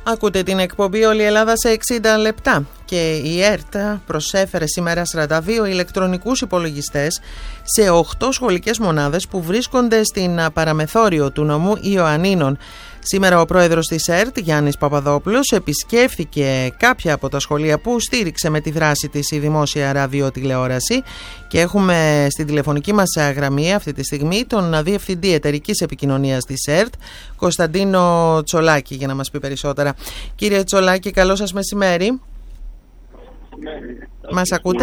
Ακούτε την εκπομπή «Όλη η Ελλάδα σε 60 λεπτά» και η ΕΡΤ προσέφερε σήμερα 42 ηλεκτρονικούς υπολογιστές σε 8 σχολικές μονάδες που βρίσκονται στην παραμεθόριο του νομού Ιωαννίνων. Σήμερα ο πρόεδρος της ΕΡΤ, Γιάννης Παπαδόπουλος, επισκέφθηκε κάποια από τα σχολεία που στήριξε με τη δράση της η δημόσια ραδιοτηλεόραση και έχουμε στην τηλεφωνική μας γραμμή αυτή τη στιγμή τον Διευθυντή Εταιρικής Επικοινωνίας της ΕΡΤ, Κωνσταντίνο Τσολάκη, για να μας πει περισσότερα. Κύριε Τσολάκη, καλό σας μεσημέρι. Μας ακούτε?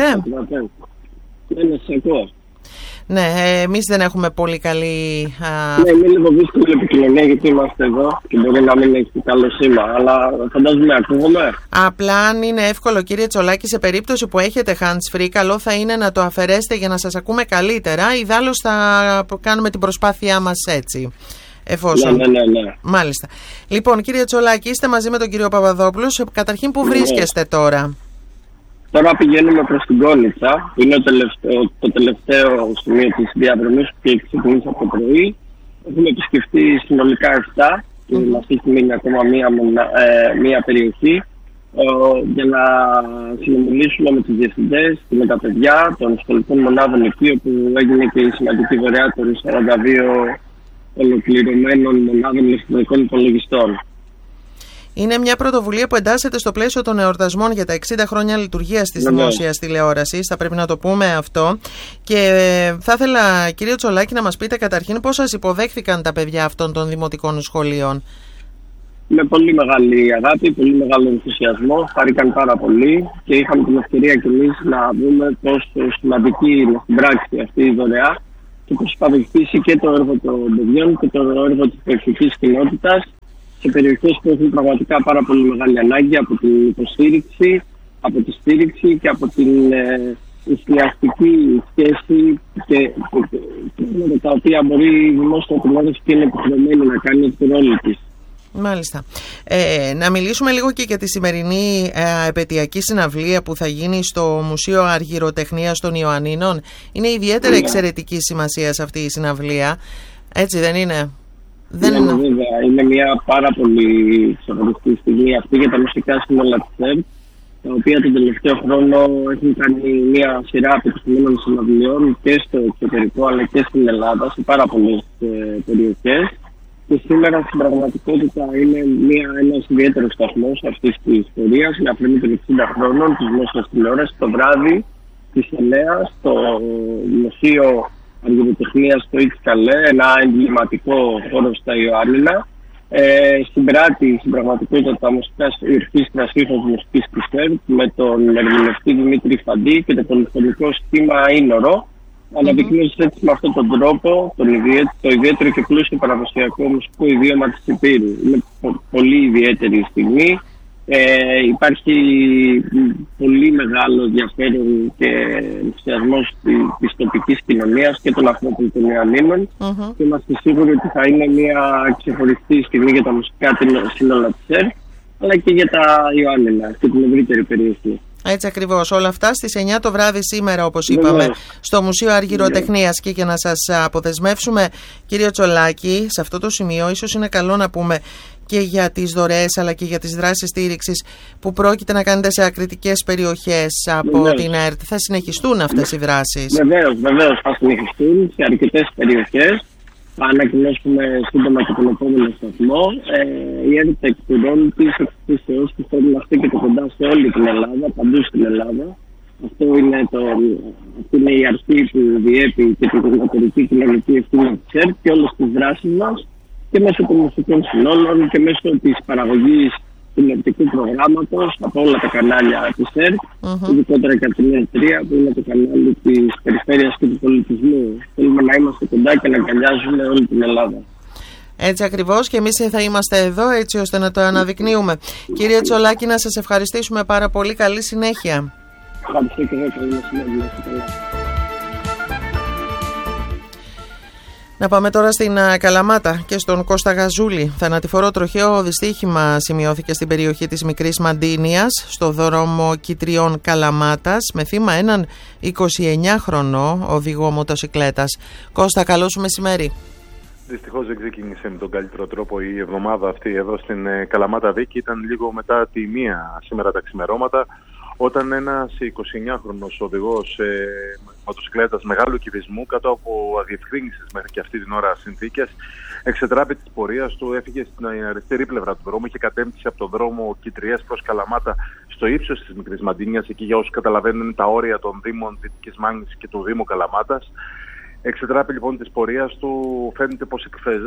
Ναι, σας ακούω. Ναι, εμείς δεν έχουμε πολύ καλή... Ναι, είναι λίγο δύσκολη επικοινωνία γιατί είμαστε εδώ και μπορεί να μην έχει καλό σήμα, αλλά φαντάζομαι ακούγομαι. Απλά αν είναι εύκολο, κύριε Τσολάκη, σε περίπτωση που έχετε hands-free, καλό θα είναι να το αφαιρέσετε για να σας ακούμε καλύτερα. Ιδάλλως θα κάνουμε την προσπάθειά μας έτσι. Εφόσον... Ναι. Μάλιστα. Λοιπόν, κύριε Τσολάκη, είστε μαζί με τον κύριο Παπαδόπουλο. Καταρχήν, πού βρίσκεστε τώρα? Τώρα πηγαίνουμε προς την Κόνιτσα, που είναι το τελευταίο σημείο της διαδρομής που έχει ξεκινήσει από το πρωί. Έχουμε επισκεφτεί συνολικά 7 και μας έχει μείνει ακόμα μία περιοχή για να συνομιλήσουμε με τους διευθυντές και με τα παιδιά των σχολικών μονάδων εκεί, όπου έγινε και η σημαντική δωρεά των 42 ολοκληρωμένων μονάδων ηλεκτρονικών υπολογιστών. Είναι μια πρωτοβουλία που εντάσσεται στο πλαίσιο των εορτασμών για τα 60 χρόνια λειτουργίας της δημόσιας τηλεόρασης, θα πρέπει να το πούμε αυτό. Και θα ήθελα, κύριε Τσολάκη, να μας πείτε καταρχήν πώς σας υποδέχθηκαν τα παιδιά αυτών των δημοτικών σχολείων. Με πολύ μεγάλη αγάπη, πολύ μεγάλο ενθουσιασμό, χαρήκαν πάρα πολύ και είχαμε την ευκαιρία κι εμείς να δούμε πόσο σημαντική είναι στην πράξη αυτή η δωρεά και πώς θα βοηθήσει και το έργο των παιδιών και το έργο της περιφερειακής κοινότητας σε περιοχές που έχουν πραγματικά πάρα πολύ μεγάλη ανάγκη από την υποστήριξη, από τη στήριξη και από την εστιαστική σχέση και τα οποία μπορεί η δημόσια τηλεόραση και είναι υποχρεωμένη να κάνει τη ρόλη της. Μάλιστα. Να μιλήσουμε λίγο και για τη σημερινή επετειακή συναυλία που θα γίνει στο Μουσείο Αργυροτεχνίας των Ιωαννίνων. Είναι ιδιαίτερα εξαιρετική σημασία σε αυτή η συναυλία, έτσι δεν είναι? Βέβαια, είναι μια πάρα πολύ ξεχωριστή στιγμή αυτή για τα μουσικά σύνολα της ΕΡΤ, τα οποία τον τελευταίο χρόνο έχουν κάνει μια σειρά επιτυχημένων συναυλιών και στο εξωτερικό αλλά και στην Ελλάδα, σε πάρα πολλές περιοχές. Και σήμερα στην πραγματικότητα είναι ένας ιδιαίτερος σταθμός αυτής της ιστορίας, με αφορμή των 60 χρόνων της δημόσιας τηλεόρασης, το βράδυ της Ελέας, στο Μουσείο Αργυροτεχνίας στο Ιτσκαλέ, ένα εμβληματικό χώρο στα Ιωάννινα. Συμπράττει στην πραγματικότητα τα μουσικά ορχήστρα σύγχρονης μουσικής της ΕΡΤ με τον ερμηνευτή Δημήτρη Φαντή και το πολυφωνικό σχήμα Ήνορο, αναδεικνύοντας έτσι με αυτόν τον τρόπο το ιδιαίτερο και πλούσιο παραδοσιακό μουσικό ιδίωμα της Υπήρου. Είναι πολύ ιδιαίτερη στιγμή. Υπάρχει πολύ μεγάλο ενδιαφέρον και ενθουσιασμός της τοπικής κοινωνίας και των ανθρώπων των Ιωαννίνων και είμαστε σίγουροι ότι θα είναι μια ξεχωριστή στιγμή για τα μουσικά σύνολα της ΕΡΤ αλλά και για τα Ιωάννινα και την ευρύτερη περιοχή. Έτσι ακριβώς. Όλα αυτά στις 9 το βράδυ σήμερα, όπως είπαμε, στο Μουσείο Αργυροτεχνίας. Και για να σας αποδεσμεύσουμε, κύριε Τσολάκη, σε αυτό το σημείο ίσως είναι καλό να πούμε και για τις δωρεές αλλά και για τις δράσεις στήριξης που πρόκειται να κάνετε σε ακριτικές περιοχές από την ΕΡΤ. Θα συνεχιστούν αυτές οι δράσεις? Βεβαίως θα συνεχιστούν σε αρκετές περιοχές. Θα ανακοινώσουμε σύντομα και τον επόμενο σταθμό. Η ΕΡΤ εκπληρώνει τις εκπλήσεις που θέλουν να στέκεται κοντά σε όλη την Ελλάδα, παντού στην Ελλάδα. Αυτή είναι η αρχή που διέπει και την εταιρική κοινωνική ευθύνη της ΕΡΤ και όλες τις δράσεις μας και μέσω των μουσικών συνόλων και μέσω της παραγωγής τηλεοπτικού προγράμματος από όλα τα κανάλια της ΕΡΤ, ειδικότερα και από την ΕΡΤ 3 που είναι το κανάλι της περιφέρειας και του πολιτισμού. Θέλουμε να είμαστε κοντά και να αγκαλιάζουμε όλη την Ελλάδα. Έτσι ακριβώς, και εμείς θα είμαστε εδώ έτσι ώστε να το αναδεικνύουμε. Κύριε Τσολάκη, να σας ευχαριστήσουμε πάρα πολύ. Καλή συνέχεια. Ευχαριστώ και εγώ. Καλή συνέχεια. Να πάμε τώρα στην Καλαμάτα και στον Κώστα Γαζούλη. Θανατηφορό τροχαίο δυστύχημα σημειώθηκε στην περιοχή της Μικρής Μαντίνιας, στο δρόμο Κιτριών Καλαμάτας, με θύμα έναν 29χρονο οδηγό μοτοσικλέτας. Κώστα, καλό σου μεσημέρι. Δυστυχώς δεν ξεκίνησε με τον καλύτερο τρόπο η εβδομάδα αυτή εδώ στην Καλαμάτα Βίκη. Ήταν λίγο μετά τη 1 σήμερα τα ξημερώματα, όταν ένας 29χρονος οδηγός μοτοσυκλέτας μεγάλου κυβισμού, κάτω από αδιευκρίνησες μέχρι και αυτή την ώρα συνθήκες, εξετράπη της πορείας του, έφυγε στην αριστερή πλευρά του δρόμου, είχε κατέμψει από τον δρόμο Κιτριές προς Καλαμάτα στο ύψος της Μικρής Μαντίνιας, εκεί για όσους καταλαβαίνουν τα όρια των Δήμων Δυτικής Μάνης και του Δήμου Καλαμάτας. Εξετράπη λοιπόν της πορείας του, φαίνεται πως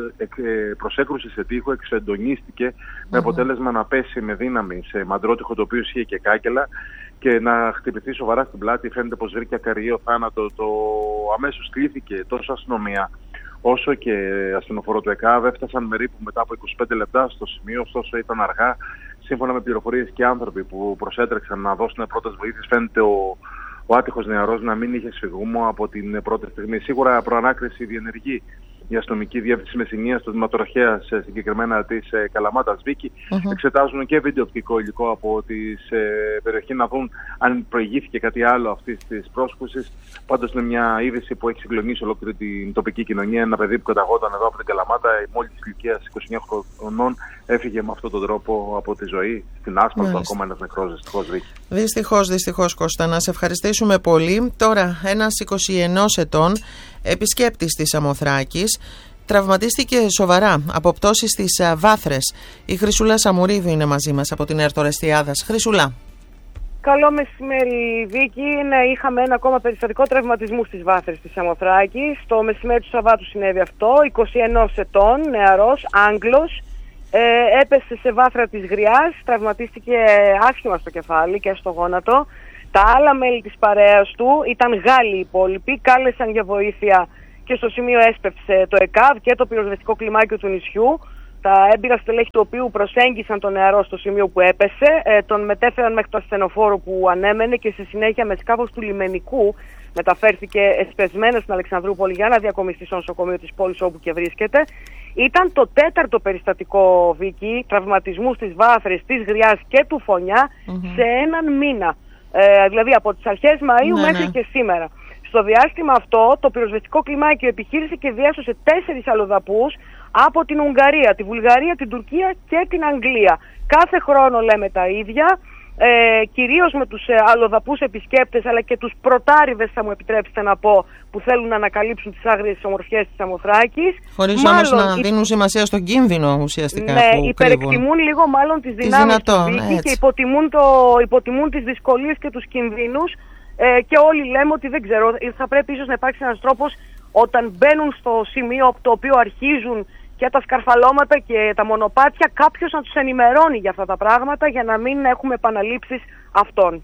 προσέκρουσε σε τοίχο, εξεντονίστηκε με αποτέλεσμα να πέσει με δύναμη σε μαντρότυχο το οποίο είχε και κάκελα και να χτυπηθεί σοβαρά στην πλάτη. Φαίνεται πως βρήκε ακαριείο θάνατο. Αμέσως κλήθηκε τόσο αστυνομία όσο και ασθενοφόρο του ΕΚΑΒ. Έφτασαν περίπου μετά από 25 λεπτά στο σημείο, ωστόσο ήταν αργά. Σύμφωνα με πληροφορίες και άνθρωποι που προσέτρεξαν να δώσουν πρώτες βοήθειες, φαίνεται ο άτυχος νεαρός να μην είχε σφυγμό από την πρώτη στιγμή. Σίγουρα προανάκριση διενεργεί η αστυνομική διεύθυνση Μεσσηνίας, του Δημοτορχέας συγκεκριμένα της Καλαμάτας Βίκη. Εξετάζουν και βιντεοπτικό υλικό από τη περιοχή να δουν αν προηγήθηκε κάτι άλλο αυτής της πρόσκλησης. Πάντως είναι μια είδηση που έχει συγκλονίσει ολόκληρη την τοπική κοινωνία. Ένα παιδί που καταγόταν εδώ από την Καλαμάτα, μόλις της ηλικίας 29 χρονών, έφυγε με αυτόν τον τρόπο από τη ζωή στην άσπαλτο. Ακόμα ένας νεκρός, δυστυχώς, Βίκη. Δυστυχώς Κώστα, να σε ευχαριστήσουμε πολύ. Τώρα ένας 21 ετών επισκέπτης της Σαμοθράκης τραυματίστηκε σοβαρά από πτώσεις στις βάθρες. Η Χρυσούλα Σαμουρίδου είναι μαζί μας από την ΕΡΤ Ορεστιάδας. Χρυσούλα. Καλό μεσημέρι, Βίκη. Είχαμε ένα ακόμα περιστατικό τραυματισμού στις βάθρες της Σαμοθράκης. Το μεσημέρι του Σαββάτου συνέβη αυτό. 21 ετών, νεαρός, Άγγλος, έπεσε σε βάθρα της Γριάς, τραυματίστηκε άσχημα στο κεφάλι και στο γόνατο. Τα άλλα μέλη της παρέας του ήταν Γάλλοι υπόλοιποι, κάλεσαν για βοήθεια και στο σημείο έσπευσε το ΕΚΑΒ και το πυροσβεστικό κλιμάκιο του νησιού. Τα έμπειρα στελέχη του οποίου προσέγγισαν τον νεαρό στο σημείο που έπεσε, τον μετέφεραν μέχρι το ασθενοφόρο που ανέμενε και στη συνέχεια με σκάφος του λιμενικού μεταφέρθηκε εσπεσμένο στην Αλεξανδρούπολη για να διακομιστεί στο νοσοκομείο της πόλης όπου και βρίσκεται. Ήταν το 4ο περιστατικό, Βίκη, τραυματισμού στις βάθρες της Γριάς και του Φωνιά σε έναν μήνα. Δηλαδή από τις αρχές Μαΐου μέχρι και σήμερα. Στο διάστημα αυτό το πυροσβεστικό κλιμάκιο επιχείρησε και διάσωσε 4 αλλοδαπούς από την Ουγγαρία, τη Βουλγαρία, την Τουρκία και την Αγγλία. Κάθε χρόνο λέμε τα ίδια, κυρίως με τους αλλοδαπούς επισκέπτες αλλά και τους πρωτάριδες, θα μου επιτρέψετε να πω, που θέλουν να ανακαλύψουν τις άγριες ομορφιές της Σαμοθράκης. Χωρίς όμως να δίνουν σημασία στον κίνδυνο ουσιαστικά. Ναι, υπερεκτιμούν λίγο μάλλον τις δυνάμεις του Βίκη και υποτιμούν τις δυσκολίες και τους κινδύνους. Και όλοι λέμε ότι δεν ξέρω, θα πρέπει ίσως να υπάρξει ένας τρόπος όταν μπαίνουν στο σημείο από το οποίο αρχίζουν και τα σκαρφαλώματα και τα μονοπάτια, κάποιος να τους ενημερώνει για αυτά τα πράγματα για να μην έχουμε επαναλήψεις αυτών.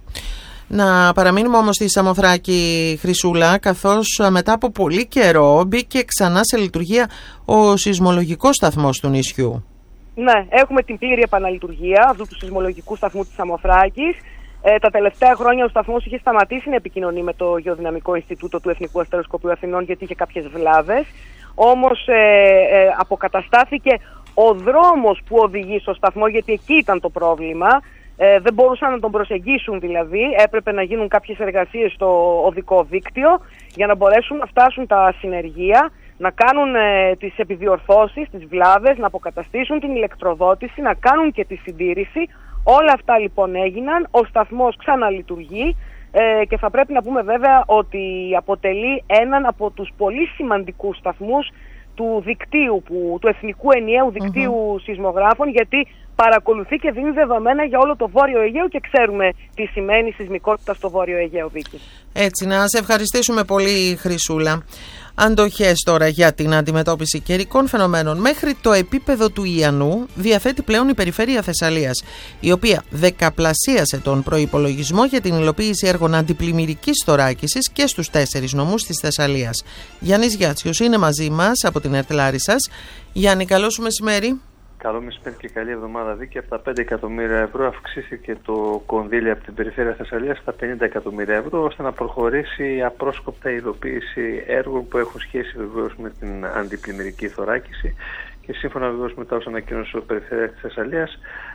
Να παραμείνουμε όμως στη Σαμοθράκη, Χρυσούλα, καθώς μετά από πολύ καιρό μπήκε ξανά σε λειτουργία ο σεισμολογικός σταθμός του νησιού. Ναι, έχουμε την πλήρη επαναλειτουργία αυτού του σεισμολογικού σταθμού της Σαμοθράκης. Τα τελευταία χρόνια ο σταθμός είχε σταματήσει να επικοινωνεί με το Γεωδυναμικό Ινστιτούτο του Εθνικού Αστεροσκοπείου Αθηνών γιατί είχε κάποιες βλάβες. Όμως αποκαταστάθηκε ο δρόμος που οδηγεί στο σταθμό, γιατί εκεί ήταν το πρόβλημα. Δεν μπορούσαν να τον προσεγγίσουν δηλαδή, έπρεπε να γίνουν κάποιες εργασίες στο οδικό δίκτυο για να μπορέσουν να φτάσουν τα συνεργεία, να κάνουν τις επιδιορθώσεις, τις βλάβες, να αποκαταστήσουν την ηλεκτροδότηση, να κάνουν και τη συντήρηση. Όλα αυτά λοιπόν έγιναν, ο σταθμός ξαναλειτουργεί και θα πρέπει να πούμε βέβαια ότι αποτελεί έναν από τους πολύ σημαντικούς σταθμούς του δικτύου, του Εθνικού Ενιαίου Δικτύου Σεισμογράφων, γιατί παρακολουθεί και δίνει δεδομένα για όλο το Βόρειο Αιγαίο και ξέρουμε τι σημαίνει σεισμικότητα στο Βόρειο Αιγαίο, Βίκη. Έτσι, να σε ευχαριστήσουμε πολύ, Χρυσούλα. Αντοχές τώρα για την αντιμετώπιση καιρικών φαινομένων. Μέχρι το επίπεδο του Ιαννού διαθέτει πλέον η Περιφέρεια Θεσσαλίας, η οποία δεκαπλασίασε τον προϋπολογισμό για την υλοποίηση έργων αντιπλημμυρικής θωράκισης και στους 4 νομούς της Θεσσαλίας. Γιάννης Γιάτσιος είναι μαζί μας από την ΕΡΤ Λάρισσας. Γιάννη, καλό σου μεσημέρι. Καλό μεσημέρι και καλή εβδομάδα, Βίκη. Από τα 5 εκατομμύρια ευρώ αυξήθηκε το κονδύλι από την Περιφέρεια Θεσσαλίας στα 50 εκατομμύρια ευρώ, ώστε να προχωρήσει η απρόσκοπτα υλοποίηση έργων που έχουν σχέση βεβαίως με την αντιπλημμυρική θωράκιση. Και σύμφωνα βεβαίως με τα όσα ανακοίνωσε η Περιφέρεια της Θεσσαλίας,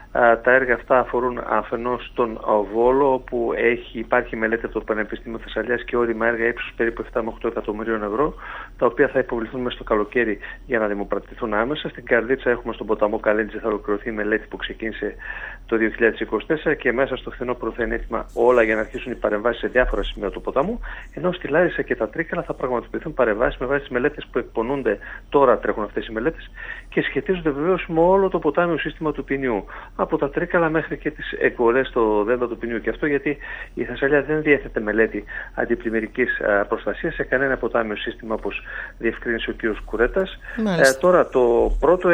Τα έργα αυτά αφορούν αφενός τον Βόλο, όπου υπάρχει μελέτη από το Πανεπιστήμιο Θεσσαλίας και όρημα έργα ύψους περίπου 7 με 8 εκατομμυρίων ευρώ, τα οποία θα υποβληθούν μέσα στο καλοκαίρι για να δημοπρατηθούν άμεσα. Στην Καρδίτσα έχουμε στον ποταμό Καλέντζη, θα ολοκληρωθεί η μελέτη που ξεκίνησε το 2024 και μέσα στο φθινόπωρο θα είναι έτοιμα όλα για να αρχίσουν οι παρεμβάσεις σε διάφορα σημεία του ποταμού. Ενώ στη Λάρισα και τα Τρίκαλα θα πραγματοποιηθούν παρεμβάσεις με βάση τις μελέτες που εκπονούνται. Τώρα τρέχουν αυτές οι μελέτες και σχετίζονται βεβαίως με όλο το ποτάμιο σύστημα του Ποινιού. Από τα Τρίκαλα μέχρι και τις εκβολές στο δέλτα του Ποινιού. Και αυτό γιατί η Θεσσαλία δεν διέθετε μελέτη αντιπλημμυρικής προστασίας σε κανένα ποτάμιο σύστημα, όπως διευκρίνησε ο κ. Κουρέτας. Τώρα το πρώτο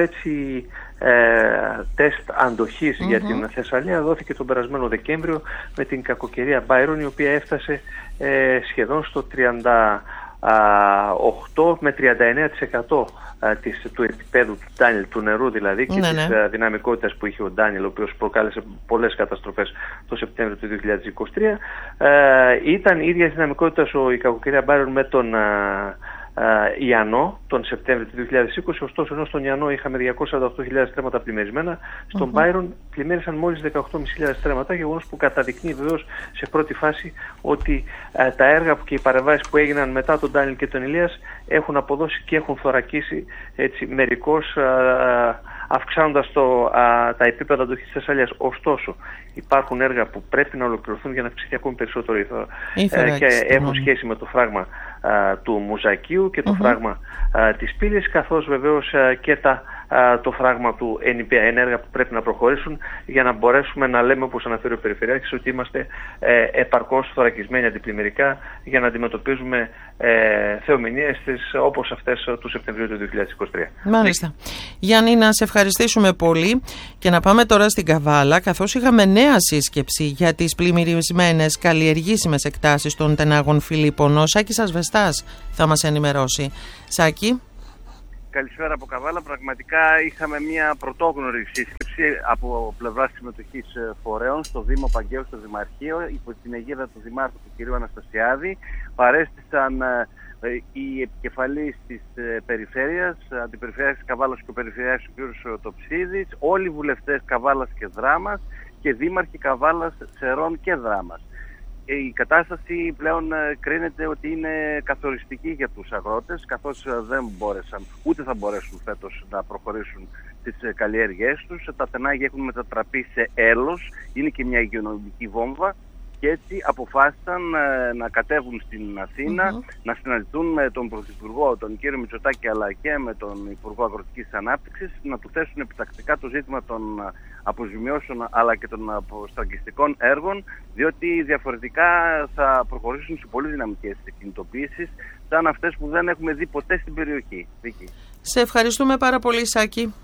τεστ αντοχής για την Θεσσαλία δόθηκε τον περασμένο Δεκέμβριο με την κακοκαιρία Μπάιρον, η οποία έφτασε σχεδόν στο 38 με 39% του επίπεδου του Ντάνιελ, του νερού δηλαδή, και της δυναμικότητας που είχε ο Ντάνιελ, ο οποίος προκάλεσε πολλές καταστροφές το Σεπτέμβριο του 2023. Ήταν η ίδια δυναμικότητα η κακοκαιρία Μπάιρον με τον Ιαννό τον Σεπτέμβριο του 2020, ωστόσο ενώ στον Ιαννό είχαμε 248.000 στρέμματα πλημμυρισμένα, στον Μπάιρον πλημμύρισαν μόλις 18.500 στρέμματα, γεγονός που καταδεικνύει βεβαίως σε πρώτη φάση ότι τα έργα και οι παρεμβάσεις που έγιναν μετά τον Ντάνιελ και τον Ηλίας έχουν αποδώσει και έχουν θωρακίσει μερικώς, αυξάνοντας τα επίπεδα αντοχής της Θεσσαλίας. Ωστόσο, υπάρχουν έργα που πρέπει να ολοκληρωθούν για να αυξηθεί ακόμη περισσότερο και έχουν σχέση με το φράγμα του Μουζακίου και το φράγμα της Πύλης, καθώς βεβαίως και το φράγμα του ΕΝΙΠΑ, έργα που πρέπει να προχωρήσουν για να μπορέσουμε να λέμε, όπως αναφέρει ο Περιφερειάρχης, ότι είμαστε επαρκώς θωρακισμένοι αντιπλημμυρικά για να αντιμετωπίζουμε θεομηνίες όπως αυτές του Σεπτεμβρίου του 2023. Μάλιστα. Γιάννη, να σε ευχαριστήσουμε πολύ και να πάμε τώρα στην Καβάλα, καθώς είχαμε νέα σύσκεψη για τις πλημμυρισμένες καλλιεργήσιμες εκτάσεις των τενάγων Φιλίππων. Ο Σάκης Ασβεστάς θα μας ενημερώσει. Σάκη. Καλησπέρα από Καβάλα. Πραγματικά είχαμε μια πρωτόγνωρη σύσκεψη από πλευράς συμμετοχής φορέων στο Δήμο Παγκαίου, στο Δημαρχείο, υπό την αιγίδα του Δημάρχου του κ. Αναστασιάδη. Παρέστησαν οι επικεφαλείς της περιφέρειας, αντιπεριφερειάρχης Καβάλας και ο περιφερειάρχης κ. Τοψίδης, όλοι οι βουλευτές Καβάλας και Δράμας και δήμαρχοι Καβάλας, Σερών και Δράμας. Η κατάσταση πλέον κρίνεται ότι είναι καθοριστική για τους αγρότες, καθώς δεν μπόρεσαν, ούτε θα μπορέσουν φέτος να προχωρήσουν τις καλλιέργειές τους. Τα τενάγια έχουν μετατραπεί σε έλος, είναι και μια υγειονομική βόμβα, και έτσι αποφάσισαν να κατέβουν στην Αθήνα, να συναντηθούν με τον Πρωθυπουργό, τον κύριο Μητσοτάκη, αλλά και με τον Υπουργό Αγροτικής Ανάπτυξης, να του θέσουν επιτακτικά το ζήτημα των αποζημιώσεων αλλά και των αποστραγγιστικών έργων, διότι διαφορετικά θα προχωρήσουν σε πολύ δυναμικές κινητοποιήσεις, σαν αυτές που δεν έχουμε δει ποτέ στην περιοχή. Βίκη. Σε ευχαριστούμε πάρα πολύ, Σάκη.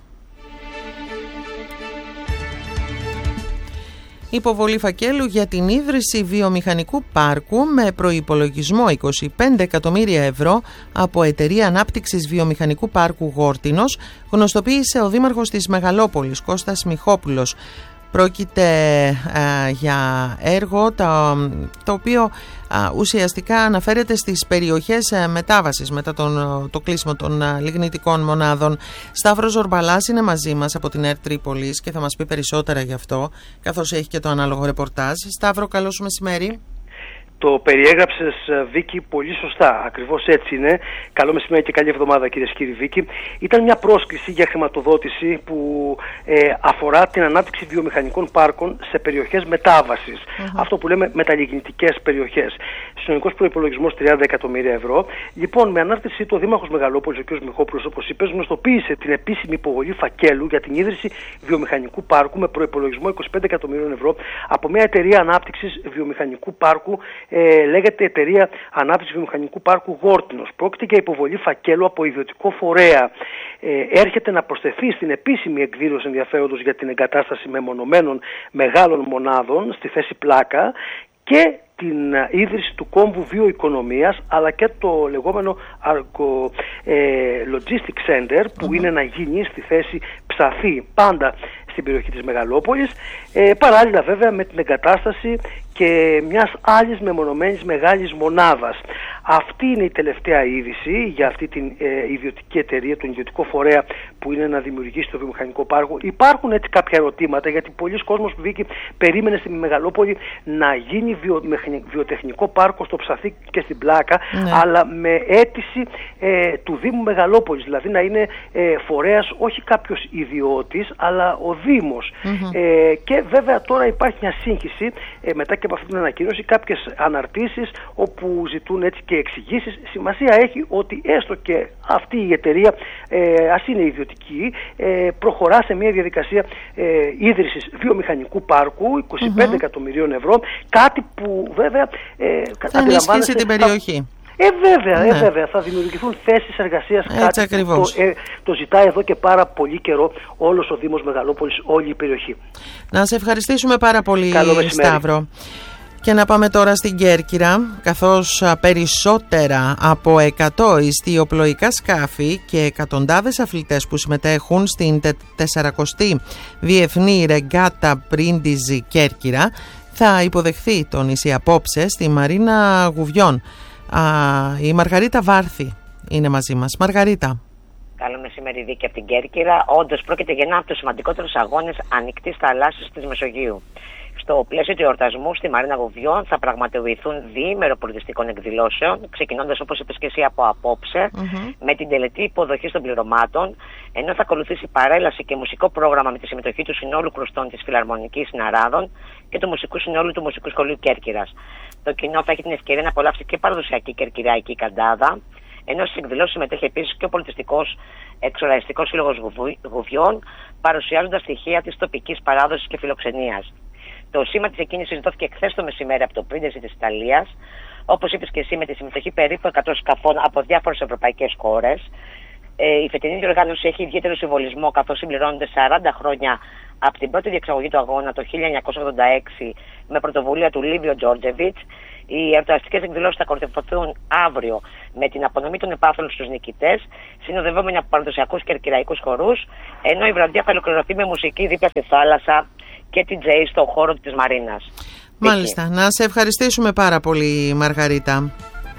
Υποβολή φακέλου για την ίδρυση βιομηχανικού πάρκου με προϋπολογισμό 25 εκατομμύρια ευρώ από Εταιρεία Ανάπτυξης Βιομηχανικού Πάρκου Γόρτινος, γνωστοποίησε ο Δήμαρχος της Μεγαλόπολης, Κώστας Μιχόπουλος. Πρόκειται για έργο το οποίο ουσιαστικά αναφέρεται στις περιοχές μετάβασης μετά το κλείσιμο των λιγνητικών μονάδων. Σταύρος Ζορμπαλάς είναι μαζί μας από την ΕΡΤ Τρίπολης και θα μας πει περισσότερα γι' αυτό, καθώς έχει και το ανάλογο ρεπορτάζ. Σταύρο, καλό σου μεσημέρι. Το περιέγραψες, Βίκη, πολύ σωστά. Ακριβώς έτσι είναι. Καλό μεσημέρι και καλή εβδομάδα, κυρίες και κύριοι. Βίκη, ήταν μια πρόσκληση για χρηματοδότηση που αφορά την ανάπτυξη βιομηχανικών πάρκων σε περιοχές μετάβασης. Αυτό που λέμε μεταλλιγνητικές περιοχές. Συνολικός προϋπολογισμός 30 εκατομμύρια ευρώ. Λοιπόν, με ανάρτησή του ο Δήμαρχος Μεγαλόπολης, ο κ. Μιχόπουλος, όπως είπες, γνωστοποίησε την επίσημη υποβολή φακέλου για την ίδρυση βιομηχανικού πάρκου με προϋπολογισμό 25 εκατομμυρίων ευρώ από μια εταιρεία ανάπτυξης βιομηχανικού πάρκου. Λέγεται Εταιρεία Ανάπτυξης Βιομηχανικού Πάρκου Γόρτινος. Πρόκειται για υποβολή φακέλου από ιδιωτικό φορέα. Έρχεται να προσθεθεί στην επίσημη εκδήλωση ενδιαφέροντος για την εγκατάσταση μεμονωμένων μεγάλων μονάδων στη θέση πλάκα και την ίδρυση του κόμβου βιοοικονομίας, αλλά και το λεγόμενο Logistic Center που είναι να γίνει στη θέση Ψαθή, πάντα στην περιοχή της Μεγαλόπολης, παράλληλα βέβαια με την εγκατάσταση και μιας άλλης μεμονωμένης μεγάλης μονάδας. Αυτή είναι η τελευταία είδηση για αυτή την ιδιωτική εταιρεία, τον ιδιωτικό φορέα που είναι να δημιουργήσει το βιομηχανικό πάρκο. Υπάρχουν έτσι κάποια ερωτήματα, γιατί πολλοί κόσμος που Βίκη περίμενε στη Μεγαλόπολη να γίνει βιοτεχνικό πάρκο στο Ψαθί και στην Πλάκα, αλλά με αίτηση του Δήμου Μεγαλόπολης, δηλαδή να είναι φορέας όχι κάποιος ιδιώτης, αλλά ο Δήμος. Και βέβαια τώρα υπάρχει μια σύγχυση μετά και από αυτή την ανακοίνωση, κάποιες αναρτήσεις όπου ζητούν έτσι και εξηγήσεις. Σημασία έχει ότι έστω και αυτή η εταιρεία, ας είναι ιδιωτική, προχωρά σε μια διαδικασία ίδρυσης βιομηχανικού πάρκου 25 εκατομμυρίων ευρώ, κάτι που βέβαια θα ενισχύσει την περιοχή. Βέβαια, θα δημιουργηθούν θέσεις εργασίας, κάτι που το ζητάει εδώ και πάρα πολύ καιρό όλος ο Δήμος Μεγαλόπολης, όλη η περιοχή. Να σε ευχαριστήσουμε πάρα πολύ, Σταύρο. Και να πάμε τώρα στην Κέρκυρα, καθώς περισσότερα από 100 ιστιοπλοϊκά σκάφη και εκατοντάδες αθλητές που συμμετέχουν στην 40η Διεθνή Ρεγκάτα Μπρίντιζι Κέρκυρα θα υποδεχθεί το νησί απόψε στη Μαρίνα Γουβιών. Η Μαργαρίτα Βάρθη είναι μαζί μας. Μαργαρίτα. Καλό μεσημέρι, Βίκη, από την Κέρκυρα. Όντως πρόκειται για ένα από τους σημαντικότερους αγώνες ανοιχτής θαλάσσης της Μεσογείου. Στο πλαίσιο του εορτασμού στη Μαρίνα Γουβιών θα πραγματοποιηθούν διήμερο πολιτιστικών εκδηλώσεων, ξεκινώντας, όπως είπες και εσύ, από απόψε, με την τελετή υποδοχής των πληρωμάτων, ενώ θα ακολουθήσει παρέλαση και μουσικό πρόγραμμα με τη συμμετοχή του συνόλου χρωστών της Φιλαρμονικής Συναράδων και του μουσικού συνόλου του Μουσικού Σχολείου Κέρκυρας. Το κοινό θα έχει την ευκαιρία να απολαύσει και παραδοσιακή κερκυραϊκή καντάδα, ενώ στις εκδηλώσεις συμμετέχει επίσης και ο πολιτιστικός εξοραϊστικός σύλλογος Γουβιών, παρουσιάζοντας στοιχεία της τοπικής παράδοσης και φιλοξενίας. Το σήμα της εκκίνησης δόθηκε χθες το μεσημέρι από το Πρίντεζι της Ιταλίας, όπως είπες και εσύ, με τη συμμετοχή περίπου 100 σκαφών από διάφορες ευρωπαϊκές χώρες. Η φετινή διοργάνωση έχει ιδιαίτερο συμβολισμό, καθώς συμπληρώνονται 40 χρόνια από την πρώτη διεξαγωγή του αγώνα το 1986 με πρωτοβουλία του Λίβιο Τζόρτζεβιτς. Οι εορταστικές εκδηλώσεις θα κορυφωθούν αύριο με την απονομή των επάθλων στους νικητές, συνοδευόμενοι από παραδοσιακούς κερκυραϊκούς χορούς, ενώ η βραδιά θα ολοκληρωθεί με μουσική δίπλα στη θάλασσα και την τζέι στον χώρο της Μαρίνας. Μάλιστα. Να σε ευχαριστήσουμε πάρα πολύ, Μαργαρίτα.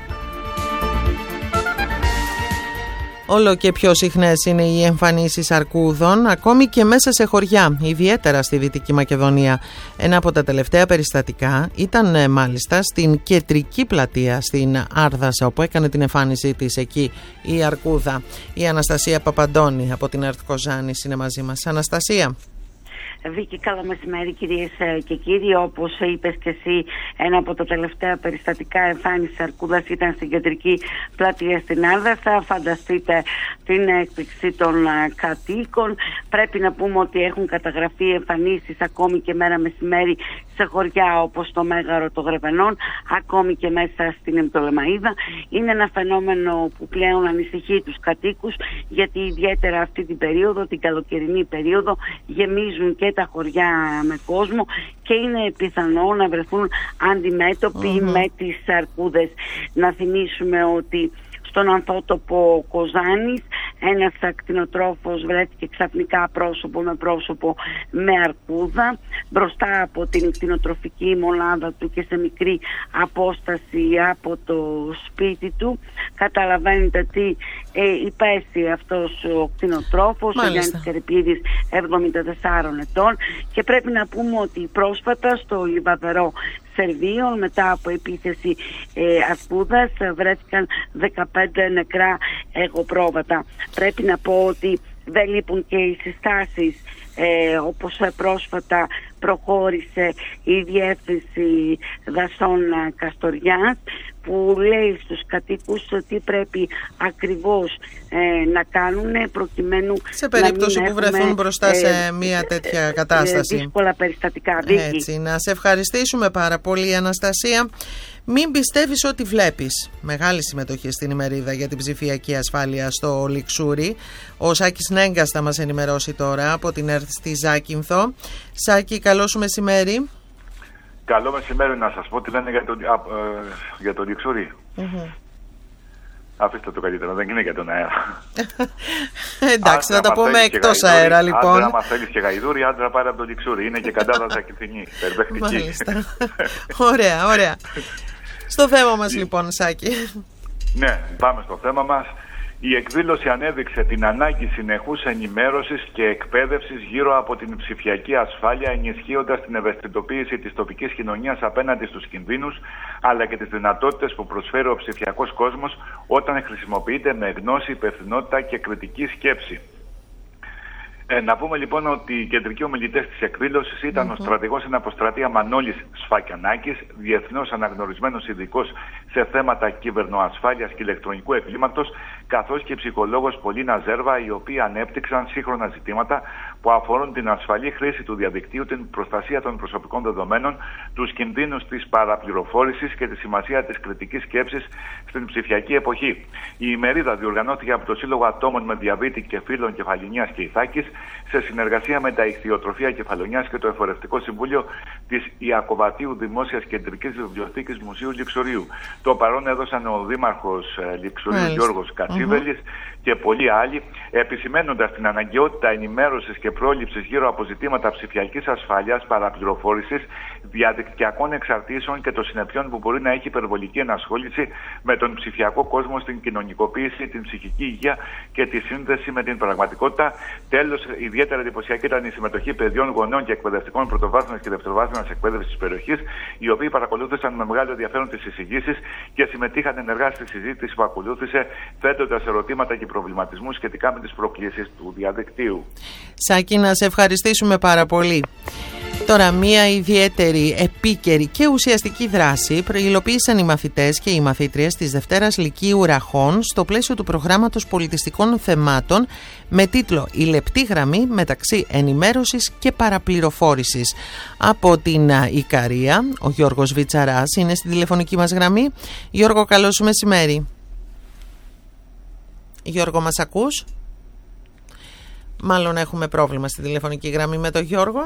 Όλο και πιο συχνές είναι οι εμφανίσεις αρκούδων, ακόμη και μέσα σε χωριά, ιδιαίτερα στη Δυτική Μακεδονία. Ένα από τα τελευταία περιστατικά ήταν μάλιστα στην κεντρική πλατεία στην Άρδασα, όπου έκανε την εμφάνισή της εκεί η αρκούδα. Η Αναστασία Παπαντώνη από την ΕΡΤ Κοζάνης είναι μαζί μας. Αναστασία. Βίκη, καλό μεσημέρι κυρίες και κύριοι. Όπως είπες και εσύ, ένα από τα τελευταία περιστατικά εμφάνισης αρκούδας ήταν στην κεντρική πλατεία στην Άρδασα. Φανταστείτε την έκπληξη των κατοίκων. Πρέπει να πούμε ότι έχουν καταγραφεί εμφανίσεις ακόμη και μέρα μεσημέρι σε χωριά όπως το Μέγαρο των Γρεβενών, ακόμη και μέσα στην Εμπτολεμαΐδα. Είναι ένα φαινόμενο που πλέον ανησυχεί τους κατοίκους, γιατί ιδιαίτερα αυτή την περίοδο, την καλοκαιρινή περίοδο, γεμίζουν και τα χωριά με κόσμο και είναι πιθανό να βρεθούν αντιμέτωποι με τις αρκούδες. Να θυμίσουμε ότι στον ανθότοπο Κοζάνης ένας ακτινοτρόφος βρέθηκε ξαφνικά πρόσωπο με πρόσωπο με αρκούδα μπροστά από την κτηνοτροφική μονάδα του και σε μικρή απόσταση από το σπίτι του. Καταλαβαίνετε τι υπέστη αυτός ο κτηνοτρόφος, ο Γιάννης Καρυπίδης, 74 ετών, και πρέπει να πούμε ότι πρόσφατα στο Λιβαδερό Σερβίων, μετά από επίθεση αρκούδας, βρέθηκαν 15 νεκρά εγωπρόβατα. Πρέπει να πω ότι δεν λείπουν και οι συστάσεις, όπως πρόσφατα προχώρησε η Διεύθυνση Δασών Καστοριάς, που λέει στους κατοίκους τι πρέπει ακριβώς να κάνουν προκειμένου σε περίπτωση που βρεθούν μπροστά σε μια τέτοια κατάσταση. Δύσκολα περιστατικά. Έτσι, να σε ευχαριστήσουμε πάρα πολύ, Αναστασία. Μην πιστεύεις ό,τι βλέπεις. Μεγάλη συμμετοχή στην ημερίδα για την ψηφιακή ασφάλεια στο Λιξούρι. Ο Σάκης Νέγκας θα μας ενημερώσει τώρα από την ΕΡΤ στη Ζάκυνθο. Σάκη, καλό σου μεσημέρι. Καλό μεσημέρι, να σας πω τι λένε για το Λιξούρι. Αφήστε το καλύτερα, δεν είναι για τον αέρα. Εντάξει, θα τα πούμε εκτός αέρα, λοιπόν. Άντρα, άμα θέλεις και γαϊδούρι, άντρα πάρε από το Λιξούρι. Είναι και καντάδα Ζακυνθινή, περπαιχτική. Μάλιστα. Ωραία, ωραία. Στο θέμα μας, λοιπόν, Σάκη. Ναι, πάμε στο θέμα μας. Η εκδήλωση ανέδειξε την ανάγκη συνεχούς ενημέρωσης και εκπαίδευσης γύρω από την ψηφιακή ασφάλεια, ενισχύοντας την ευαισθητοποίηση της τοπικής κοινωνίας απέναντι στους κινδύνους, αλλά και τις δυνατότητες που προσφέρει ο ψηφιακός κόσμος όταν χρησιμοποιείται με γνώση, υπευθυνότητα και κριτική σκέψη. Να πούμε λοιπόν ότι οι κεντρικοί ομιλητές της εκδήλωσης ήταν ο στρατηγός εν αποστρατεία Μανώλης Σφακιανάκης, διεθνώς αναγνωρισμένος ειδικός σε θέματα κυβερνοασφάλειας και ηλεκτρονικού εγκλήματος, καθώς και η ψυχολόγος Πολίνα Ζέρβα, οι οποίοι ανέπτυξαν σύγχρονα ζητήματα που αφορούν την ασφαλή χρήση του διαδικτύου, την προστασία των προσωπικών δεδομένων, τους κινδύνους της παραπληροφόρησης και τη σημασία της κριτικής σκέψης στην ψηφιακή εποχή. Η ημερίδα διοργανώθηκε από το Σύλλογο Ατόμων με Διαβήτη και Φύλων Κεφαλονιάς και Ιθάκης σε συνεργασία με τα Ιχθυοτροφία Κεφαλονιάς και το Εφορευτικό Συμβούλιο της Ιακωβατίου Δημόσιας Κεντρικής Βιβλιοθήκης Μουσείου Λιξορίου. Το παρόν έδωσαν ο Δήμαρχος Λιξορίου Γιώργος Κατσίβελης και πολλοί άλλοι, επισημαίνοντας την αναγκαιότητα ενημέρωσης και πρόληψης γύρω από ζητήματα ψηφιακής ασφάλειας, παραπληροφόρησης, διαδικτυακών εξαρτήσεων και των συνεπειών που μπορεί να έχει υπερβολική ενασχόληση με τον ψηφιακό κόσμο στην κοινωνικοποίηση, την ψυχική υγεία και τη σύνδεση με την πραγματικότητα. Τέλος, ιδιαίτερα εντυπωσιακή ήταν η συμμετοχή παιδιών, γονέων και εκπαιδευτικών πρωτοβάθμιας και δευτεροβάθμιας εκπαίδευσης της περιοχής, οι οποίοι παρακολούθησαν με μεγάλο ενδιαφέρον τις εισηγήσεις και συμμετείχαν ενεργά στη συζήτηση που ακολούθησε, θέτοντας ερωτήματα και προβληματισμούς σχετικά με τις προκλήσεις του διαδικτύου. Σάκη, να σε ευχαριστήσουμε πάρα πολύ. Τώρα, μία ιδιαίτερη, επίκαιρη και ουσιαστική δράση υλοποίησαν οι μαθητές και οι μαθήτριες της Δευτέρας Λυκείου Ραχών στο πλαίσιο του προγράμματος πολιτιστικών θεμάτων με τίτλο «Η λεπτή γραμμή μεταξύ ενημέρωσης και παραπληροφόρησης». Από την Ικαρία, ο Γιώργος Βιτσαράς είναι στην τηλεφωνική μας γραμμή. Γιώργο, καλώς μεσημέρι. Γιώργο, μας ακούς? Μάλλον έχουμε πρόβλημα στην τηλεφωνική γραμμή με τον Γιώργο.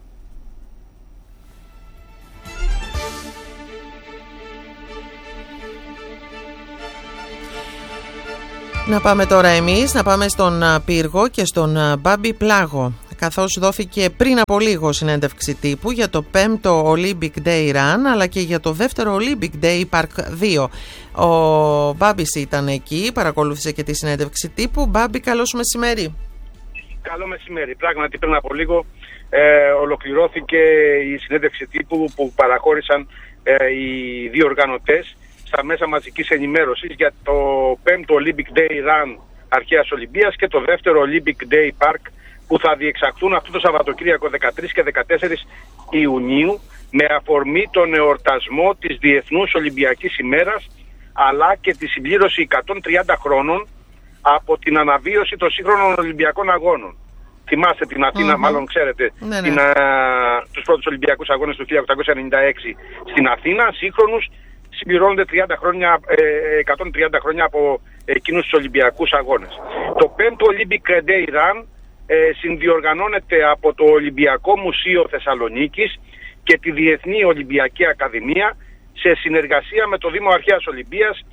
Να πάμε τώρα εμείς, να πάμε στον Πύργο και στον Μπάμπη Πλάγο, καθώς δόθηκε πριν από λίγο συνέντευξη τύπου για το 5ο Olympic Day Run, αλλά και για το δεύτερο Olympic Day Park 2. Ο Μπάμπης ήταν εκεί, παρακολούθησε και τη συνέντευξη τύπου. Μπάμπη, καλώς μεσημέρι. Καλό μεσημέρι. Πράγματι πριν από λίγο ολοκληρώθηκε η συνέντευξη τύπου που παραχώρησαν οι δύο οργανωτές στα μέσα μαζικής ενημέρωσης για το 5ο Olympic Day Run Αρχαίας Ολυμπίας και το δεύτερο Olympic Day Park που θα διεξαχθούν αυτό το Σαββατοκύριακο 13 και 14 Ιουνίου με αφορμή τον εορτασμό της Διεθνούς Ολυμπιακής ημέρας, αλλά και τη συμπλήρωση 130 χρόνων από την αναβίωση των σύγχρονων Ολυμπιακών Αγώνων. Θυμάστε την Αθήνα, μάλλον ξέρετε, τους πρώτους Ολυμπιακούς Αγώνες του 1896 στην Αθήνα, σύγχρονους, συμπληρώνονται 130 χρόνια από εκείνους τους Ολυμπιακούς Αγώνες. Το 5ο Olympic Day Run συνδιοργανώνεται από το Ολυμπιακό Μουσείο Θεσσαλονίκης και τη Διεθνή Ολυμπιακή Ακαδημία σε συνεργασία με το Δήμο Αρχαίας Ολυμπίας,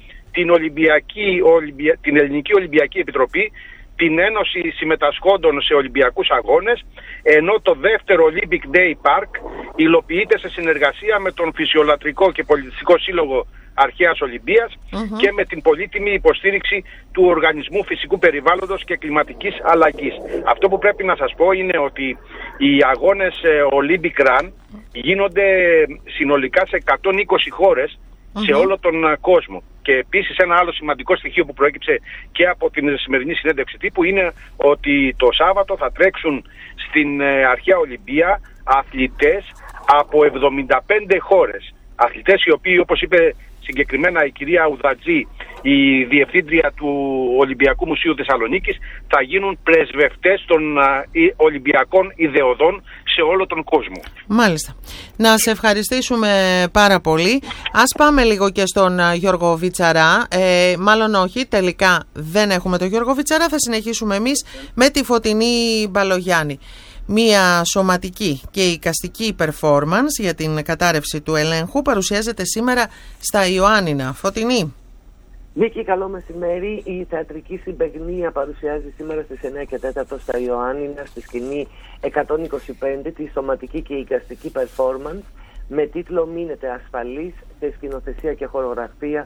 την Ελληνική Ολυμπιακή Επιτροπή, την Ένωση Συμμετασχόντων σε Ολυμπιακούς Αγώνες, ενώ το δεύτερο Olympic Day Park υλοποιείται σε συνεργασία με τον Φυσιολατρικό και Πολιτιστικό Σύλλογο Αρχαίας Ολυμπίας και με την πολύτιμη υποστήριξη του Οργανισμού Φυσικού Περιβάλλοντος και Κλιματικής Αλλαγής. Αυτό που πρέπει να σας πω είναι ότι οι αγώνες Olympic Run γίνονται συνολικά σε 120 χώρες σε όλο τον κόσμο. Και επίσης ένα άλλο σημαντικό στοιχείο που προέκυψε και από την σημερινή συνέντευξη τύπου είναι ότι το Σάββατο θα τρέξουν στην Αρχαία Ολυμπία αθλητές από 75 χώρες. Αθλητές οι οποίοι, όπως είπε συγκεκριμένα η κυρία Ουδατζή, η διευθύντρια του Ολυμπιακού Μουσείου Θεσσαλονίκης, θα γίνουν πρεσβευτές των Ολυμπιακών ιδεωδών σε όλο τον κόσμο. Μάλιστα. Να σε ευχαριστήσουμε πάρα πολύ. Ας πάμε λίγο και στον Γιώργο Βιτσαρά. Μάλλον όχι, τελικά δεν έχουμε τον Γιώργο Βιτσαρά. Θα συνεχίσουμε εμείς με τη Φωτεινή Μπαλογιάννη. Μία σωματική και εικαστική performance για την κατάρρευση του ελέγχου παρουσιάζεται σήμερα στα Ιωάννινα. Φωτεινή. Βίκη, καλό μεσημέρι. Η θεατρική συμπαιγνία παρουσιάζει σήμερα στις 9 και 4 στα Ιωάννινα στη σκηνή 125 τη σωματική και εικαστική performance με τίτλο «Μείνετε ασφαλείς», σε σκηνοθεσία και χορογραφία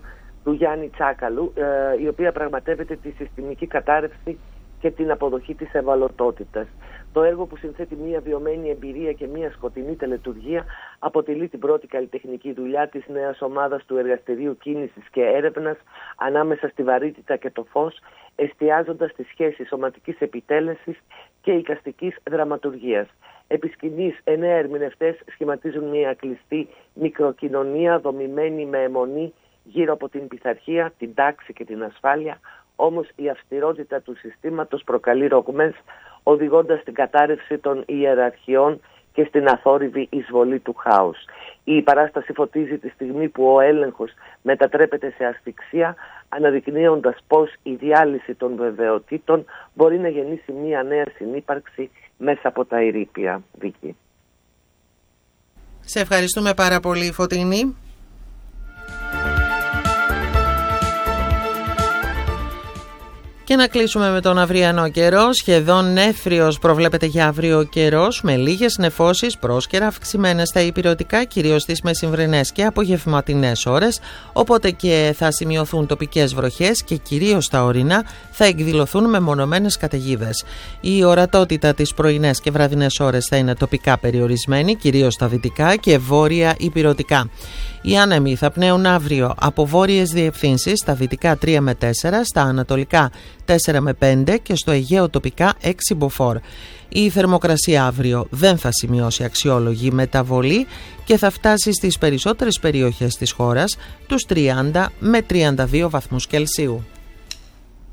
του Γιάννη Τσάκαλου, η οποία πραγματεύεται τη συστημική κατάρρευση και την αποδοχή της ευαλωτότητας. Το έργο, που συνθέτει μια βιωμένη εμπειρία και μια σκοτεινή τελετουργία, αποτελεί την πρώτη καλλιτεχνική δουλειά της νέας ομάδας του Εργαστηρίου Κίνησης και Έρευνας ανάμεσα στη βαρύτητα και το φως, εστιάζοντας στη σχέση σωματικής επιτέλεσης και εικαστικής δραματουργίας. Επί σκηνής, 9 ερμηνευτές σχηματίζουν μια κλειστή μικροκοινωνία δομημένη με αιμονή γύρω από την πειθαρχία, την τάξη και την ασφάλεια. Όμως η αυστηρότητα του συστήματος προκαλεί ρογμές, οδηγώντας στην κατάρρευση των ιεραρχιών και στην αθόρυβη εισβολή του χάους. Η παράσταση φωτίζει τη στιγμή που ο έλεγχος μετατρέπεται σε ασφυξία, αναδεικνύοντας πως η διάλυση των βεβαιοτήτων μπορεί να γεννήσει μια νέα συνύπαρξη μέσα από τα ερείπια. Βίκη. Σε ευχαριστούμε πάρα πολύ, Φωτεινή. Και να κλείσουμε με τον αυριανό καιρό. Σχεδόν νέφριος προβλέπεται για αύριο ο καιρός, με λίγες νεφώσεις, πρόσκαιρα αυξημένες στα ηπειρωτικά, κυρίως στις μεσημβρινές και απογευματινές ώρες, οπότε και θα σημειωθούν τοπικές βροχές και κυρίως τα ορεινά θα εκδηλωθούν μεμονωμένες καταιγίδες. Η ορατότητα τις πρωινές και βραδινές ώρες θα είναι τοπικά περιορισμένη, κυρίως στα δυτικά και βόρεια ηπειρωτικά. Οι άνεμοι θα πνέουν αύριο από βόρειες διευθύνσεις, στα δυτικά 3 με 4, στα ανατολικά 4 με 5 και στο Αιγαίο τοπικά 6 μποφόρ. Η θερμοκρασία αύριο δεν θα σημειώσει αξιόλογη μεταβολή και θα φτάσει στις περισσότερες περιοχές της χώρας τους 30 με 32 βαθμούς Κελσίου.